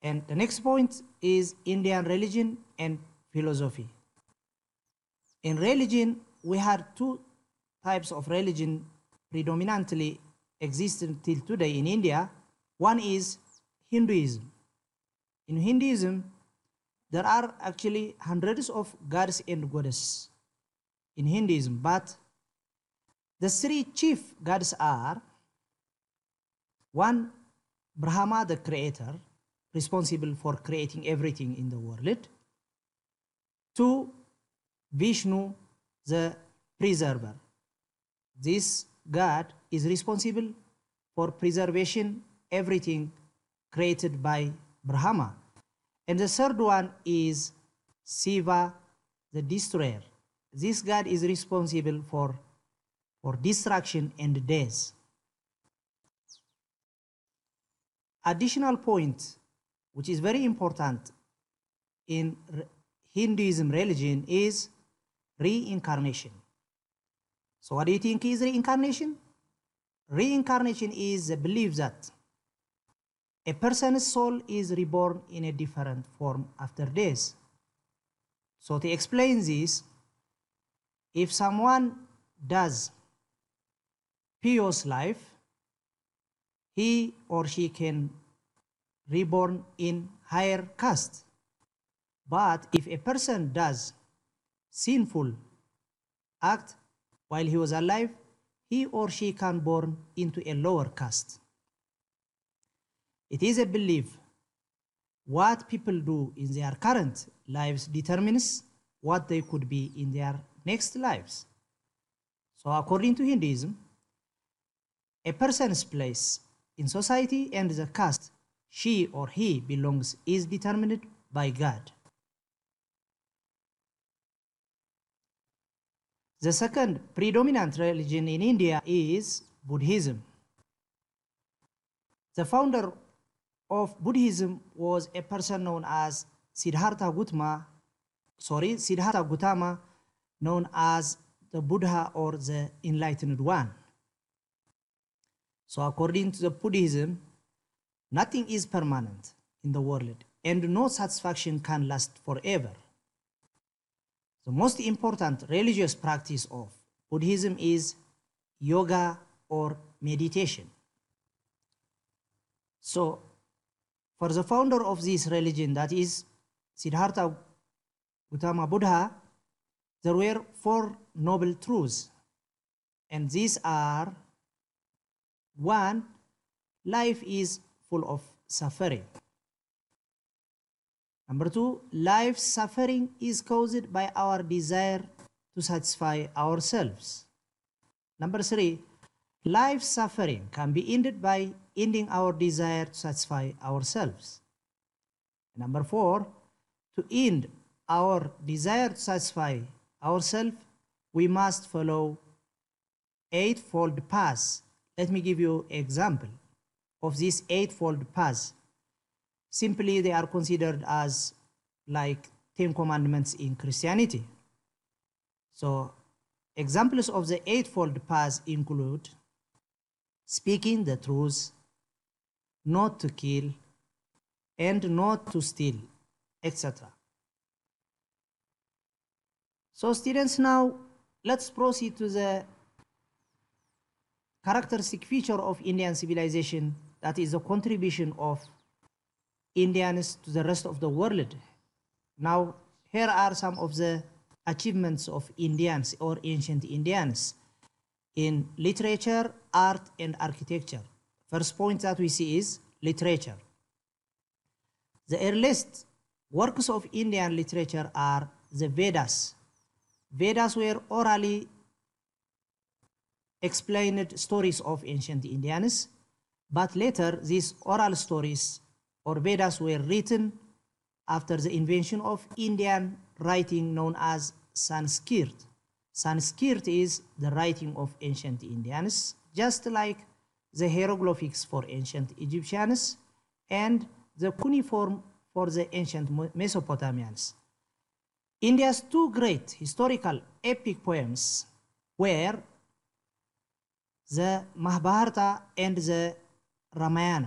And the next point is Indian religion and philosophy. In religion, we had two types of religion predominantly existing till today in India. One is Hinduism. In Hinduism, there are actually hundreds of gods and goddesses in Hinduism, but the three chief gods are: one, Brahma, the creator, responsible for creating everything in the world. Two, Vishnu, the preserver. This God is responsible for preservation, everything created by Brahma. And the third one is Shiva, the destroyer. This God is responsible for destruction and death. Additional point, which is very important in Hinduism religion, is reincarnation. So what do you think is reincarnation? Reincarnation is the belief that a person's soul is reborn in a different form after death. So to explain this, if someone does pious life, he or she can reborn in higher caste. But if a person does sinful act while he was alive, he or she can born into a lower caste. It is a belief what people do in their current lives determines what they could be in their next lives. So according to Hinduism, a person's place in society and the caste she or he belongs is determined by God. The second predominant religion in India is Buddhism. The founder of Buddhism was a person known as Siddhartha Gautama, known as the Buddha or the Enlightened One. So according to the Buddhism, nothing is permanent in the world and no satisfaction can last forever. The most important religious practice of Buddhism is yoga or meditation. So for the founder of this religion, that is Siddhartha Gautama Buddha, there were four noble truths, and these are: one, life is full of suffering. Number two, life's suffering is caused by our desire to satisfy ourselves. Number three, life's suffering can be ended by ending our desire to satisfy ourselves. Number four, to end our desire to satisfy ourselves, we must follow eightfold paths. Let me give you an example of this eightfold paths. Simply, they are considered as like 10 commandments in Christianity. So examples of the eightfold paths include speaking the truth, not to kill, and not to steal, etc. So students, now let's proceed to the characteristic feature of Indian civilization, that is the contribution of Indians to the rest of the world. Now, here are some of the achievements of Indians or ancient Indians in literature, art, and architecture. First point that we see is literature. The earliest works of Indian literature are the Vedas. Vedas were orally explained stories of ancient Indians, but later these oral stories or Vedas were written after the invention of Indian writing known as Sanskrit. Sanskrit is the writing of ancient Indians, just like the hieroglyphics for ancient Egyptians and the cuneiform for the ancient Mesopotamians. India's two great historical epic poems were the Mahabharata and the Ramayana.